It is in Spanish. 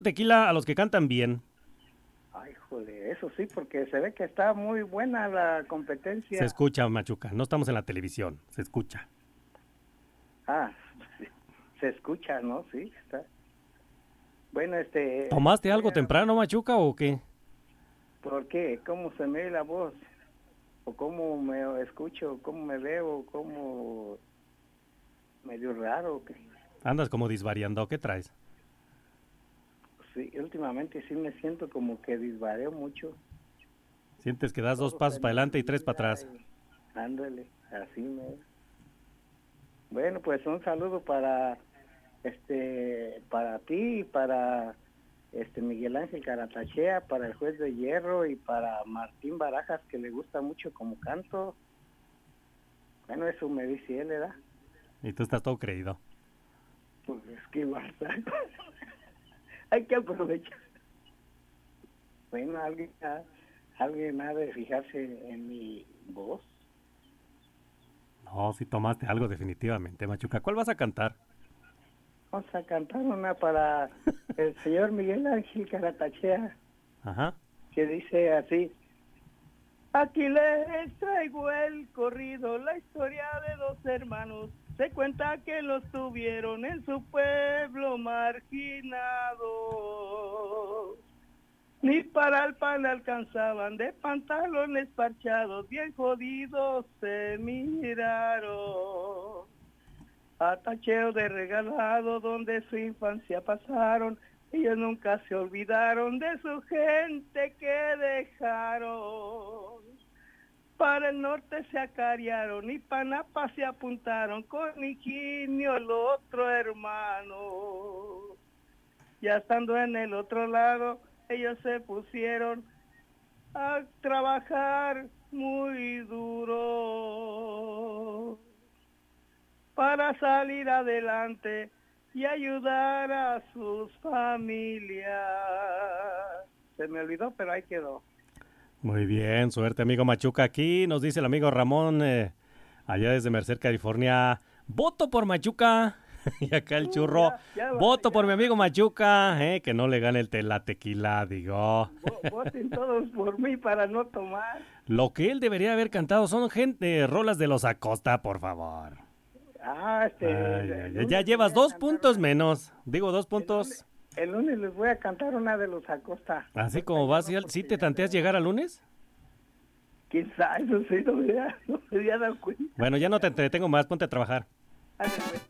Tequila a los que cantan bien. Ay, joder, eso sí, porque se ve que está muy buena la Se competencia. escucha, Machuca. No estamos en la televisión. Se escucha. Ah, sí, se escucha, ¿no? Sí, está. Bueno, ¿Tomaste voy algo a... temprano, Machuca, o qué? ¿Por qué? ¿Cómo se me oye la voz? ¿O cómo me escucho? ¿Cómo me veo? ¿Cómo medio raro? ¿O qué? Andas como disvariando. ¿Qué traes? Sí, últimamente sí me siento como que disvareo mucho. Sientes que das 2 Todo se pasos para me adelante y 3 para olvida atrás. ándale, así me... Bueno, pues un saludo para ti y para Miguel Ángel Caratachea, para el Juez de Hierro y para Martín Barajas, que le gusta mucho como canto. Bueno, eso me dice él, ¿verdad? Y tú estás todo creído. Pues es que basta. Hay que aprovechar. Bueno, alguien ha de fijarse en mi voz. No, si tomaste algo definitivamente, Machuca. ¿Cuál vas a cantar? Vamos a cantar una para el señor Miguel Ángel Caratachea, Ajá. que dice así: aquí les traigo el corrido, la historia de dos hermanos. Se cuenta que los tuvieron en su pueblo marginado. Ni para el pan alcanzaban, de pantalones parchados, bien jodidos se miraron. A tacheo de regalado donde su infancia pasaron, ellos nunca se olvidaron de su gente que dejaron. Para el norte se acariaron y Panapa se apuntaron con Higinio, el otro hermano. Ya estando en el otro lado, ellos se pusieron a trabajar muy duro para salir adelante y ayudar a sus familias. Se me olvidó, pero ahí quedó. Muy bien, suerte, amigo Machuca. Aquí nos dice el amigo Ramón, allá desde Merced, California. Voto por Machuca. Y acá el churro. Voto por mi amigo Machuca. Que no le gane la tequila, digo. Voten todos por mí para no tomar. Lo que él debería haber cantado son rolas de los Acosta, por favor. Ya llevas 2 puntos menos. Digo, 2 puntos. El lunes les voy a cantar una de los Acosta. Así como vas, ¿sí te tanteas llegar al lunes? ¿Quién sabe? Eso sí, no me había dado cuenta. Bueno, ya no te entretengo más, ponte a trabajar. Ándale, pues.